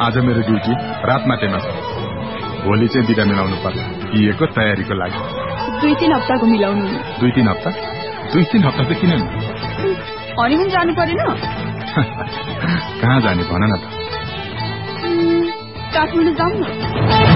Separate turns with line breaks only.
आज मेरो ड्युटी रात माटेमा छ। भोलि चाहिँ बिदा मिलाउनु पर्छ बिहेको तयारीको लागि।
2-3 हप्ताको मिलाउनु।
2-3 हप्ता? 2-3 हप्ता त किन?
हनिमुन जानु परेन?
कहाँ जाने भन न त।
काठमाडौँ जाऊँ न।